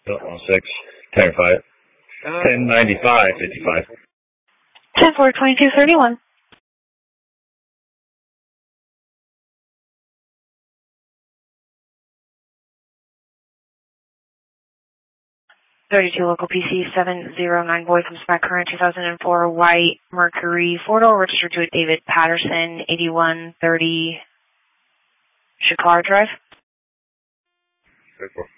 6, 10-5, 1095, 55. 10-4, 2231. Local PC 709 boy comes back current 2004 white Mercury 4-door registered to a David Patterson 8130 Shakar Drive.